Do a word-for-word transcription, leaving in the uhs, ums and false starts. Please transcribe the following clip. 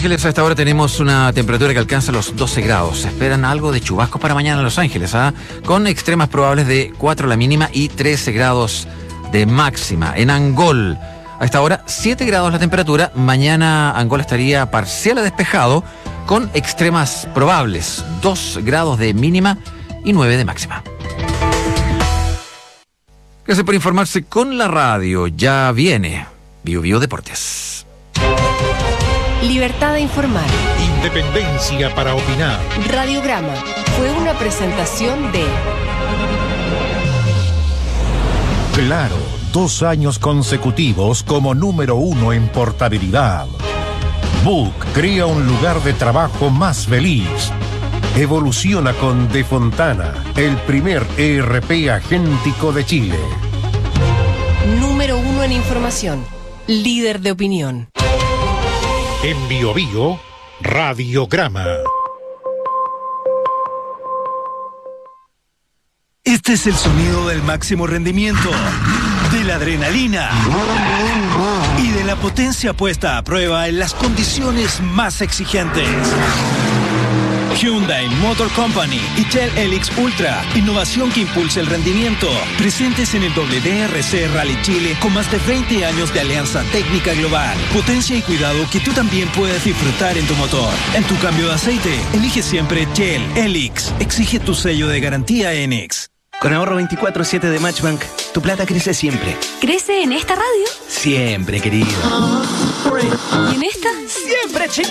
Ángeles, a esta hora tenemos una temperatura que alcanza los doce grados. Se esperan algo de chubascos para mañana en Los Ángeles, ¿ah? Con extremas probables de cuatro la mínima y trece grados de máxima. En Angol, a esta hora siete grados la temperatura. Mañana Angol estaría parcial a despejado con extremas probables, dos grados de mínima y nueve de máxima. Gracias por informarse con la radio. Ya viene Bio Bio Deportes. Libertad de informar. Independencia para opinar. Radiograma fue una presentación de Claro, dos años consecutivos como número uno en portabilidad. Book crea un lugar de trabajo más feliz. Evoluciona con De Fontana, el primer E R P agéntico de Chile. Número uno en información. Líder de opinión. En Bio Bio, Radiograma. Este es el sonido del máximo rendimiento, de la adrenalina y de la potencia puesta a prueba en las condiciones más exigentes. Hyundai Motor Company y Shell Helix Ultra, innovación que impulsa el rendimiento. Presentes en el W D R C Rally Chile con más de veinte años de alianza técnica global. Potencia y cuidado que tú también puedes disfrutar en tu motor. En tu cambio de aceite, elige siempre Shell Helix. Exige tu sello de garantía Enix. Con ahorro veinticuatro siete de Matchbank, tu plata crece siempre. ¿Crece en esta radio? Siempre, querido. ¿Y en esta? ¡Siempre, chico!